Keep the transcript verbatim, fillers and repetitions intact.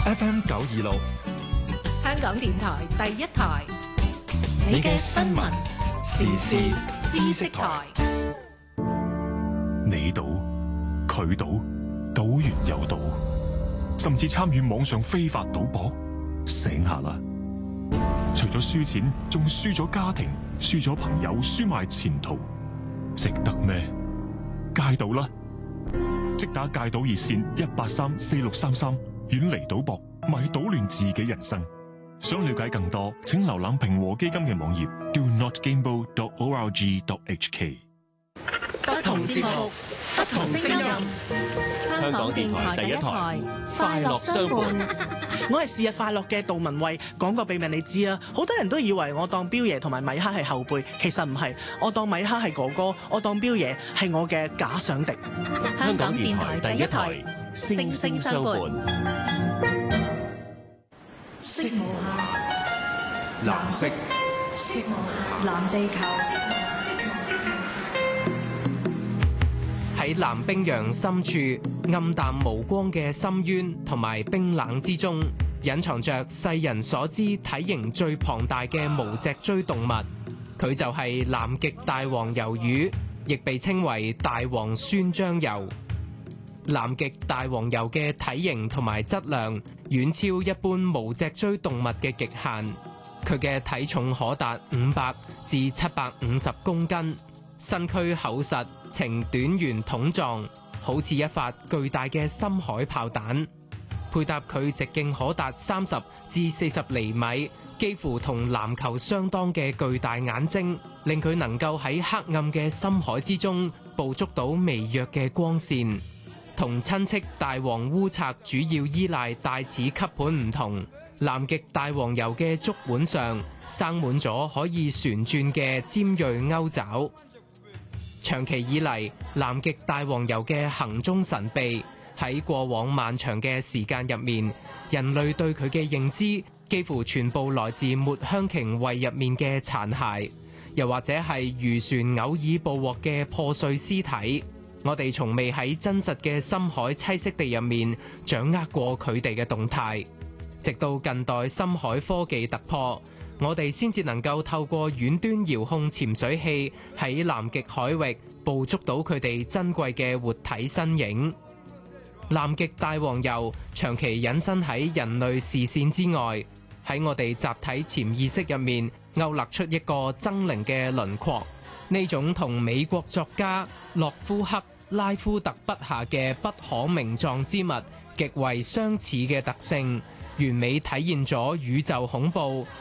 F M 九二六， 香港電台第一台， 你嘅新聞時事知識台。 你賭，佢賭，賭完又賭，甚至參與網上非法賭博，醒下啦！除咗輸錢，仲輸咗家庭，輸咗朋友，輸埋前途，值得咩？戒賭啦！即打戒賭熱線一八三四六三三，遠離賭博，咪搗亂自己人生。想了解更多，請瀏覽平和基金嘅網頁 do not gamble dot org dot h k。 不同節目，不同聲音。香港電台第一台，快樂相伴。 我係是日快樂嘅杜文慧，講個秘密你知啊！好多人都以為我當彪爺同埋米克係後輩，其實唔係，我當米克係哥哥，我當彪爺係我嘅假想敵。 香港電台第一台，聲聲相伴。 色無暇，藍色，色無暇，藍地球。 喺南冰洋深處暗淡無光嘅深淵同埋冰冷之中，隱藏着世人所知體型最龐大嘅無脊椎動物，佢就係南極大黃魷魚，亦被稱為大黃酸漿魷。南極大黃魷嘅體型同埋質量遠超一般無脊椎動物嘅極限，佢嘅體重可達五百至七百五十公斤。身軀厚實，呈短圓筒狀，好似一發巨大嘅深海炮彈。配搭佢直徑可達三十至四十厘米，幾乎同籃球相當嘅巨大眼睛，令佢能夠喺黑暗嘅深海之中捕捉到微弱嘅光線。同親戚大黃烏賊主要依賴帶齒吸盤唔同，南極大黃魷嘅足腕上生滿咗可以旋轉嘅尖銳鈎爪。長期以嚟，南極大黃魷嘅行蹤神秘，喺過往漫長嘅時間入面，人類對佢嘅認知幾乎全部來自抹香鯨胃入面嘅殘骸，又或者係漁船偶爾捕獲嘅破碎屍體。我哋從未喺真實嘅深海棲息地入面掌握過佢哋嘅動態，直到近代深海科技突破，我哋先至能夠透過遠端遙控潛水器喺南極海域捕捉到佢哋珍貴嘅活體身影。南極大黃魷長期隱身喺人類視線之外，喺我哋集體潛意識入面勾勒出一個猙獰嘅輪廓。呢種同美國作家洛夫克拉夫特筆下嘅不可名狀之物極為相似嘅特性，完美體現咗宇宙恐怖